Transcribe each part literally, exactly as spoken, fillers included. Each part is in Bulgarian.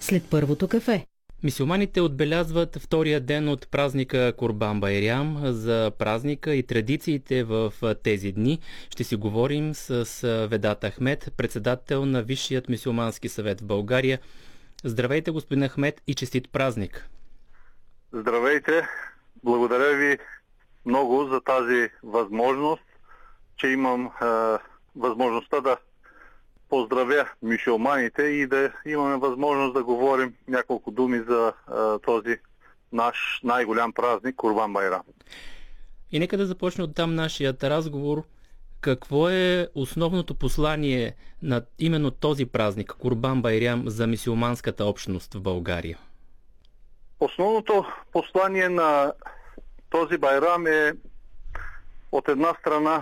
след първото кафе. Мюсюлманите отбелязват втория ден от празника Курбан Байрам. За празника и традициите в тези дни ще си говорим с Ведат Ахмед, председател на Висшият мюсюлмански съвет в България. Здравейте, господин Ахмед, и честит празник! Здравейте! Благодаря ви много за тази възможност, че имам е, възможността да поздравя мюсюлманите и да имаме възможност да говорим няколко думи за е, този наш най-голям празник Курбан Байрам. И нека да започне оттам нашият разговор. Какво е основното послание на именно този празник Курбан Байрам за мюсюлманската общност в България? Основното послание на този байрам е от една страна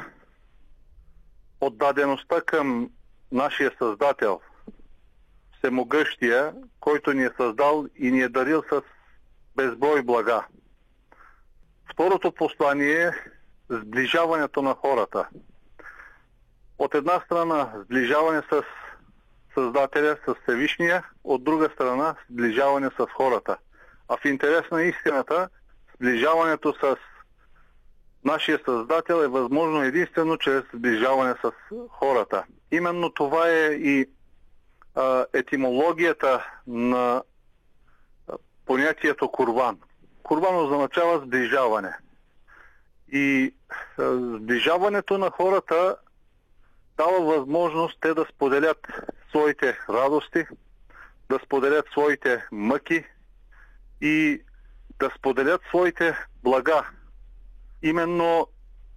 отдадеността към нашия Създател, Всемогъщия, който ни е създал и ни е дарил с безброй блага. Второто послание е сближаването на хората. От една страна сближаване с Създателя, с Всевишния, от друга страна сближаване с хората. А в интерес на истината, сближаването с нашия Създател е възможно единствено чрез сближаване с хората. Именно това е и а, етимологията на понятието курбан. Курбан означава сближаване. И а, сближаването на хората дава възможност те да споделят своите радости, да споделят своите мъки и да споделят своите блага. Именно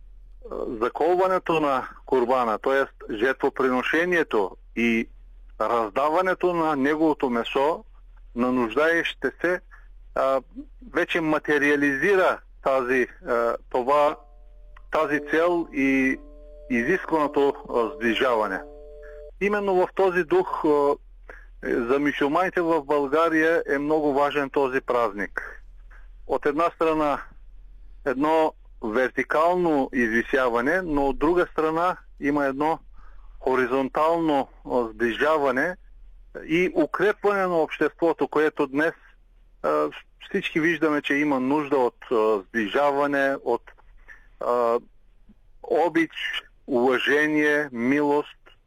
заколването на курбана, т.е. жертвоприношението и раздаването на неговото месо на нуждаещите се, а, вече материализира тази, а, това, тази цел и изискваното а, сближаване. Именно в този дух а, за мюсюлманите в България е много важен този празник. От една страна едно вертикално извисяване, но от друга страна има едно хоризонтално сближаване и укрепване на обществото, което днес а, всички виждаме, че има нужда от а, сближаване, от а, обич, уважение, милост